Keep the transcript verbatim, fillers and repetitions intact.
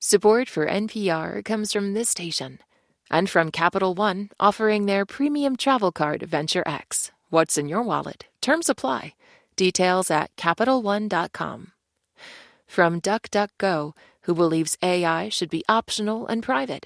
Support for N P R comes from this station and from Capital One, offering their premium travel card Venture X. What's in your wallet? Terms apply. Details at Capital One dot com. From DuckDuckGo, who believes A I should be optional and private.